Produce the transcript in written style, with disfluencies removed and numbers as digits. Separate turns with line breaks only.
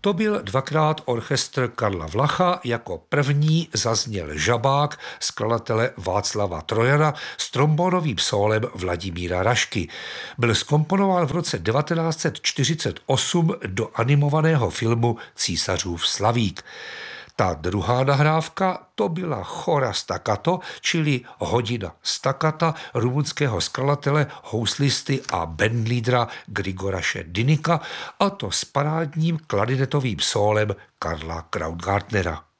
To byl dvakrát orchestr Karla Vlacha, jako první zazněl Žabák skladatele Václava Trojana s trombonovým sólem Vladimíra Rašky. Byl zkomponován v roce 1948 do animovaného filmu Císařův Slavík. Ta druhá nahrávka to byla Chora staccato, čili hodina staccata rumunského skladatele, houslisty a bandleadera Grigoraše Dynika, a to s parádním klarinetovým sólem Karla Krautgartnera.